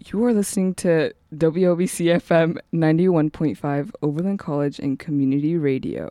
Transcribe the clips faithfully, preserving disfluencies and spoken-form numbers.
You are listening to W O B C F M ninety-one point five Overland College and Community Radio.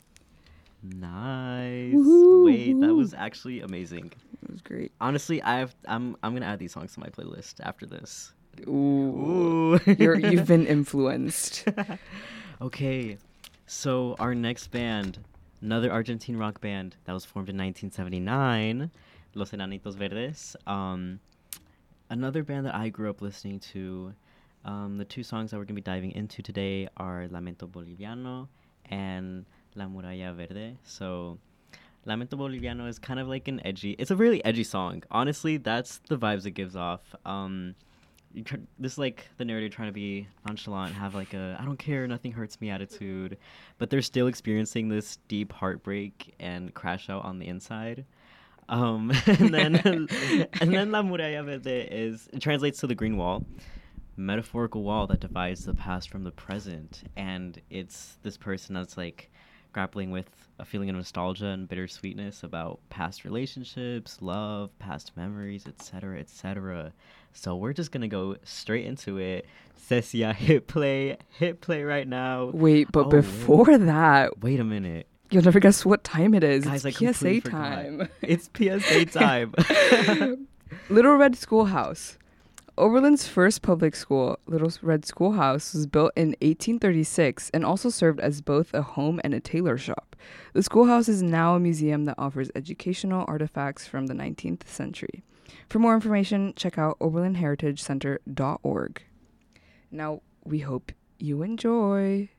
Nice. Woo-hoo, Wait, that woo. was actually amazing. It was great. Honestly, I've I'm I'm gonna add these songs to my playlist after this. Ooh. Ooh. You're, you've been influenced. Okay, so our next band, another Argentine rock band that was formed in nineteen seventy-nine, Los Enanitos Verdes. Um, another band that I grew up listening to. Um, the two songs that we're gonna be diving into today are Lamento Boliviano and La Muralla Verde. So, Lamento Boliviano is kind of like an edgy. It's a really edgy song. Honestly, that's the vibes it gives off. Um, you tr- this is like the narrator trying to be nonchalant, have like a I don't care, nothing hurts me attitude, but they're still experiencing this deep heartbreak and crash out on the inside. Um, and then and then La Muralla Verde is it translates to the green wall, metaphorical wall that divides the past from the present, and it's this person that's like grappling with a feeling of nostalgia and bittersweetness about past relationships, love, past memories, et cetera, et cetera. So we're just gonna go straight into it. Cecia, hit play, hit play right now. Wait, but Oh, before wait. that, Wait a minute. you'll never guess what time it is. Guys, it's I P S A completely forgot. time. It's P S A time. Little Red Schoolhouse. Oberlin's first public school, Little Red Schoolhouse, was built in eighteen thirty-six and also served as both a home and a tailor shop. The schoolhouse is now a museum that offers educational artifacts from the nineteenth century. For more information, check out oberlin heritage center dot org. Now, we hope you enjoy.